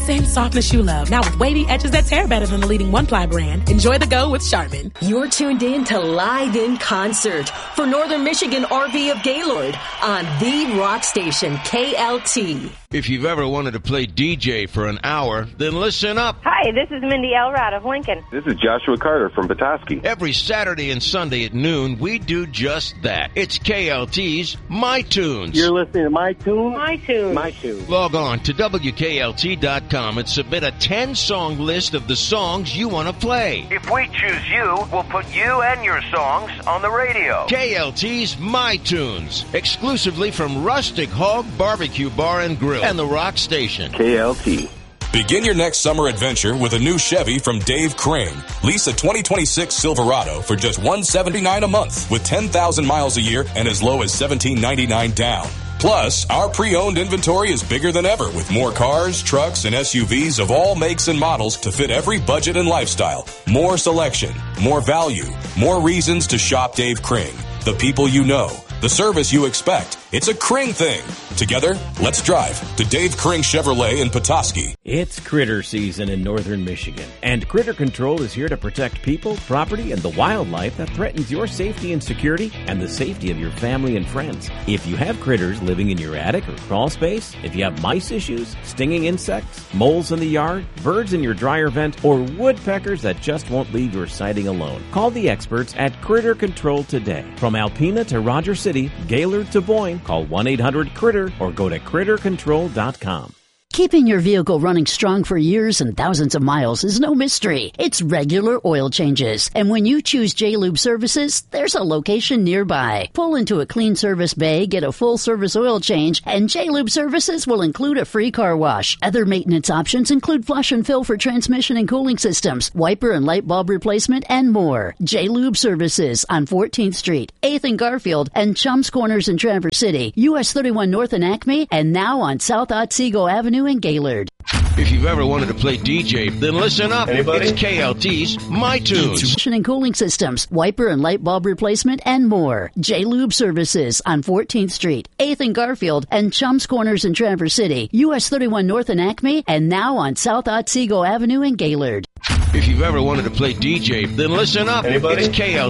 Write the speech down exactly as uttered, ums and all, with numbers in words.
same softness you love. Now with wavy edges that tear better than the leading one-ply brand. Enjoy the go with Charmin. You're tuned in to Live in Concert for Northern Michigan R V of Gaylord on the rock station K L T. If you've ever wanted to play D J for an hour, then listen up. Hi, this is Mindy Elrod of Lincoln. This is Joshua Carter from Petoskey. Every Saturday and Sunday at noon, we do just that. It's K L T's My Tunes. You're listening to My Tunes? My Tunes. My Tunes. Log on to W K L T dot com and submit a ten-song list of the songs you want to play. If we choose you, we'll put you and your songs on the radio. K L T's My Tunes, exclusively from Rustic Hog Barbecue Bar and Grill and the Rock Station. K L T. Begin your next summer adventure with a new Chevy from Dave Kring. Lease a twenty twenty-six Silverado for just one hundred seventy-nine dollars a month with ten thousand miles a year and as low as seventeen ninety-nine down. Plus, our pre-owned inventory is bigger than ever with more cars, trucks, and S U Vs of all makes and models to fit every budget and lifestyle. More selection, more value, more reasons to shop Dave Kring. The people you know, the service you expect. It's a Kring thing. Together, let's drive to Dave Kring Chevrolet in Petoskey. It's critter season in northern Michigan, and Critter Control is here to protect people, property, and the wildlife that threatens your safety and security and the safety of your family and friends. If you have critters living in your attic or crawl space, if you have mice issues, stinging insects, moles in the yard, birds in your dryer vent, or woodpeckers that just won't leave your siding alone, call the experts at Critter Control today. From Alpena to Rogers City, Gaylord to Boyne, call one eight hundred critter or go to critter control dot com. Keeping your vehicle running strong for years and thousands of miles is no mystery. It's regular oil changes. And when you choose J-Lube Services, there's a location nearby. Pull into a clean service bay, get a full service oil change, and J-Lube Services will include a free car wash. Other maintenance options include flush and fill for transmission and cooling systems, wiper and light bulb replacement, and more. J-Lube Services on fourteenth Street, eighth and Garfield, and Chums Corners in Traverse City, U S thirty-one North in Acme, and now on South Otsego Avenue in Gaylord. If you've ever wanted to play D J, then listen up. Anybody? It's K L T's My Tunes. And cooling systems, wiper and light bulb replacement, and more. J-Lube Services on fourteenth Street, eighth and Garfield, and Chums Corners in Traverse City, U S thirty-one North in Acme, and now on South Otsego Avenue in Gaylord. If you've ever wanted to play D J, then listen up. Anybody? It's K L